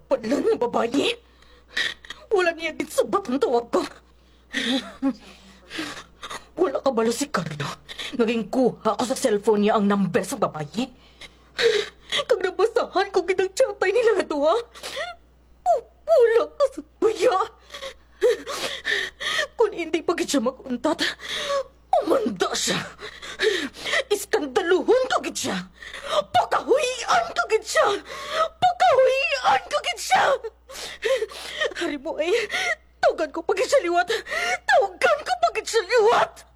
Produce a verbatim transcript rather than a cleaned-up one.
Padlan ng babae. Wala niya din sabat ang tawag ko. Wala ka balo si Carlo. Naging kuha ko sa cellphone niya ang number sa babae. Kag nabasahan ko kitang chatay nila na to, ha? Wala ka sa buya. Kung hindi pa gid siya makuntat, umanda siya. Iskandaluhon ko gid siya. Pagkahuian ko gid siya. Pagkahuian ko gid siya. Hari mo ay, tawagan ko pagid siya liwat. Tawagan ko pagid siya liwat.